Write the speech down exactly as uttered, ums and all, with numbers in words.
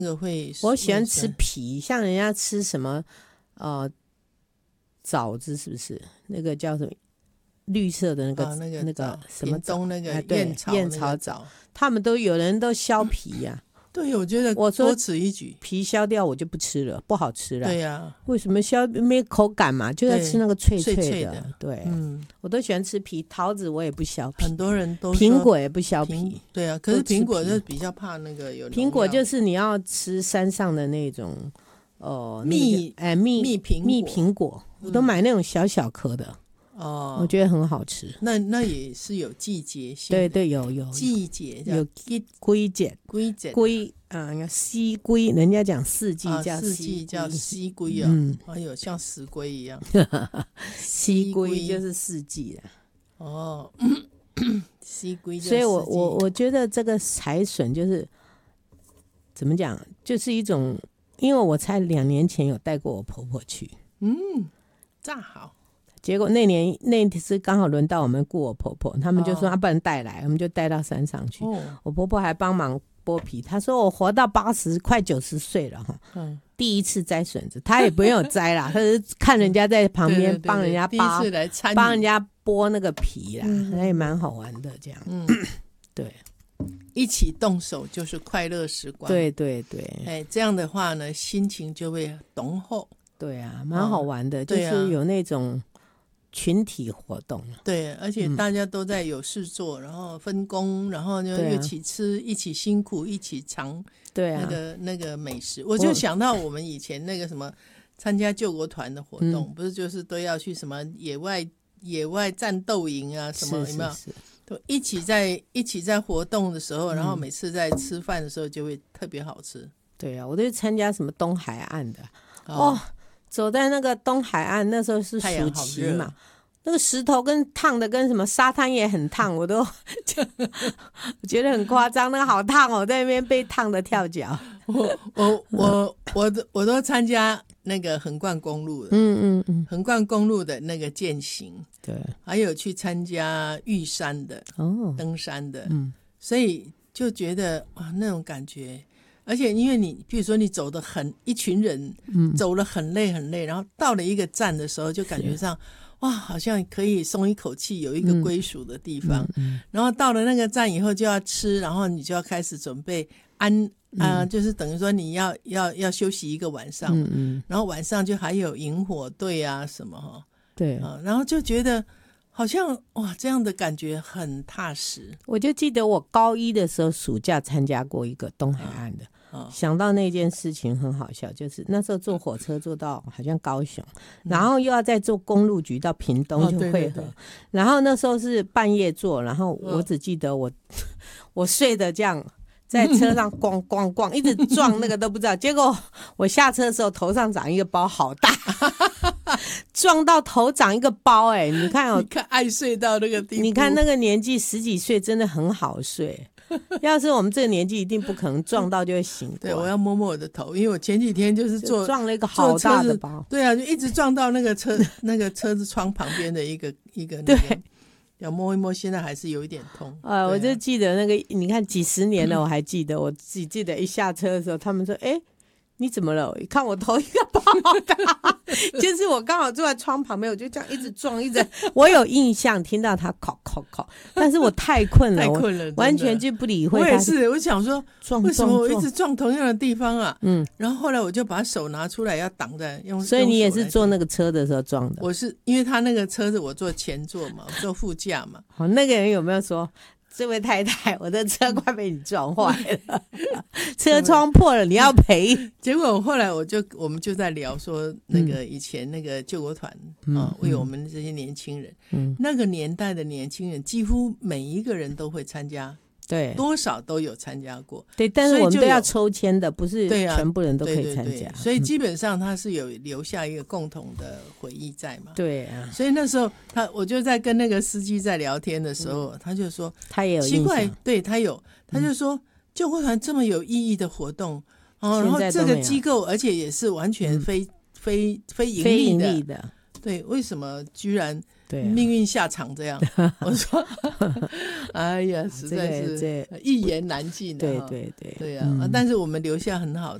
那个会， 我喜欢吃皮，像人家吃什么呃枣子，是不是那个叫什么绿色的那个、 啊、那个那个什么枣，那个燕草燕草枣，他们都有人都削皮呀、啊。 对，我觉得多此一举。 皮削掉我就不吃了，不好吃了。 对呀、啊， 为什么削没口感嘛？就要吃那个脆脆 的, 脆脆的。 对， 嗯， 我都喜欢吃皮。桃子我也不削皮， 很多人都苹果也不削皮。 对啊，可是苹果就比较怕那个有苹果，就是你要吃山上的那种哦蜜哎蜜蜜苹蜜苹果，我都买那种小小颗的。 哦， 我觉得很好吃。 那那也是有季节性的。 对对，有有季节有龟节龟节龟啊，叫西龟，人家讲四季叫四季叫西龟啊， 嗯， 还有像石龟一样， 西龟就是四季的哦。西龟， 所以我我我觉得这个采笋就是怎么讲，就是一种，因为我才两年前有带过我婆婆去， 嗯，炸好。 结果那年那次刚好轮到我们顾我婆婆，他们就说、哦、啊，不然带来，我们就带到山上去。哦、我婆婆还帮忙剥皮，她说我活到八十快九十岁了哈，嗯，第一次摘笋子，她也不用摘啦，她是看人家在旁边帮人家扒， 第一次来参与， 帮人家剥那个皮啦，那、嗯、也蛮好玩的这样。嗯，对， 一起动手就是快乐时光。 对对对， 哎，这样的话呢，心情就会浓厚。 对啊，蛮好玩的，哦、就是有那种。群体活动， 对，而且大家都在有事做，嗯、然后分工，然后就一起吃、啊、一起辛苦，一起尝那个、啊、那个美食。我就想到我们以前那个什么参加救国团的活动、嗯，不是就是都要去什么野外野外战斗营啊，什么有没有？是是是，都一起在一起在活动的时候，然后每次在吃饭的时候就会特别好吃。 对啊，我都参加什么东海岸的哦。哦走在那个东海岸，那时候是暑期嘛，那个石头跟烫的跟什么沙滩也很烫，我都我觉得很夸张，那个好烫哦，在那边被烫的跳脚。 我我我我都我都参加那个横贯公路的， 嗯嗯嗯， 横贯公路的那个健行， 对， 还有去参加玉山的哦， 登山的， 嗯， 所以就觉得哇，那种感觉。而且因为你比如说你走的很一群人、嗯、走了很累很累，然后到了一个站的时候就感觉上哇好像可以松一口气，有一个归属的地方、嗯嗯、然后到了那个站以后就要吃，然后你就要开始准备安啊、呃嗯，就是等于说你要要要休息一个晚上、嗯嗯、然后晚上就还有萤火队啊什么哈， 对、 啊、然后就觉得好像哇这样的感觉很踏实。 我就记得我高一的时候暑假参加过一个东海岸的、哦、想到那件事情很好笑，就是那时候坐火车坐到好像高雄、嗯、然后又要再坐公路局到屏东就会合、哦、对对对，然后那时候是半夜坐，然后我只记得我、哦、我睡得这样在车上咣咣咣一直撞那个都不知道，结果我下车的时候头上长一个包好大撞到头长一个包，哎、欸，你看哦， 你看爱睡到那个地步， 你看那个年纪十几岁真的很好睡要是我们这个年纪一定不可能撞到就会醒过来。 对，我要摸摸我的头，因为我前几天就是坐撞了一个好大的包， 对啊，就一直撞到那个车那个车子窗旁边的一个一个、那个、 对， 要摸一摸，现在还是有一点痛。 呃、啊，我就记得那个，你看几十年了，我还记得，我自己记得一下车的时候，他们说：“哎、欸，你怎么了？”一看我头一个包好大，就是我刚好坐在窗旁边，我就这样一直撞，一直。我有印象听到他敲敲敲，但是我太困了， 太困了， 完全就不理会他。 我也是，我想说， 撞为什么我一直撞同样的地方啊？ 嗯， 然后后来我就把手拿出来要挡在用。 所以你也是坐那个车的时候撞的？ 我是因为他那个车子我坐前座嘛，我坐副驾嘛。 好，那个人有没有说？这位太太，我的车快被你撞坏了车窗破了你要赔。 结果后来我就我们就在聊说那个以前那个救国团、嗯啊、为我们这些年轻人、嗯、那个年代的年轻人几乎每一个人都会参加，对，多少都有参加过， 对，但是我们都要抽签的，不是全部人都可以参加， 对对对，所以基本上他是有留下一个共同的回忆在嘛。 对啊， 所以那时候他我就在跟那个司机在聊天的时候、嗯、他就说他也有奇怪，对，他有他就说、嗯、救国团这么有意义的活动、哦、然后这个机构而且也是完全非、嗯、非非盈利的， 非盈利的， 对，为什么居然对、啊、 命运下场这样？我说，哎呀，实在是一言难尽、啊。 对对对， 对呀、啊嗯， 但是我们留下很好